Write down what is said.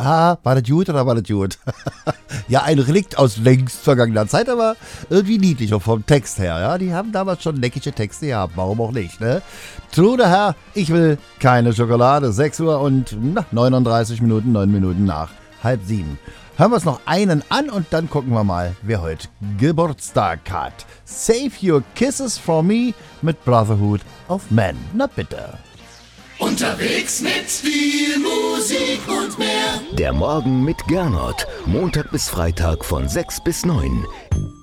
war das gut oder war das gut? Ja, ein Relikt aus längst vergangener Zeit, aber irgendwie niedlich und vom Text her. Ja, die haben damals schon leckige Texte gehabt, warum auch nicht, ne? True der Herr, ich will keine Schokolade. 6 Uhr und 39 Minuten, 9 Minuten nach 6:30. Hören wir uns noch einen an und dann gucken wir mal, wer heute Geburtstag hat. Save Your Kisses for Me mit Brotherhood of Men. Na bitte. Unterwegs mit viel Musik und mehr. Der Morgen mit Gernot. Montag bis Freitag von 6 bis 9.